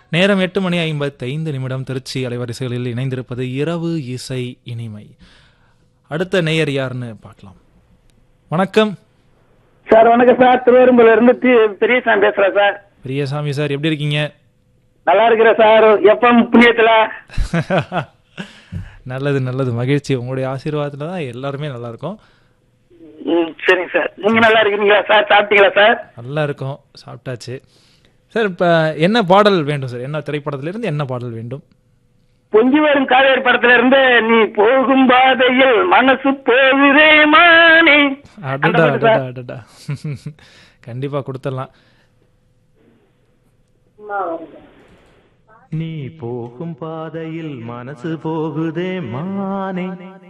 நேரம் 8:55 திருச்சி அலைவரிசைகளில் இணைந்திருப்பது இரவு இசை இனிமை. அடுத்த நேயர் யாருன்னு பார்க்கலாம். வணக்கம் சார். வணக்கம் சார். திருவெரும்புல இருந்து பெரியசாமி பேசுறேன் சார். பெரியசாமி சார், எப்படி இருக்கீங்க? நல்லா இருக்கிறேன் சார். எப்பம் புண்ணியத்துல. நல்லது நல்லது, மகிழ்ச்சி. உங்களுடைய ஆசீர்வாதத்துல தான் எல்லாருமே நல்லா இருக்கும். சரிங்க சார். நீங்க நல்லா இருக்கீங்களா சார்? சாப்பிட்டீங்களா சார்? நல்லா இருக்கும், சாப்பிட்டாச்சு சார். இப்ப என்ன பாடல் வேண்டும் சார்? என்ன திரைப்படத்துல இருந்து என்ன பாடல் வேண்டும்? பொங்கி வரும் காவேரி படத்துல இருந்து நீ போகும் பாதையில் மனசு போகுதே மானே. அடடா அடடா அடடா. கண்டிப்பா கொடுத்துடலாம். நீ போகும் பாதையில் மனசு போகுதே மானே,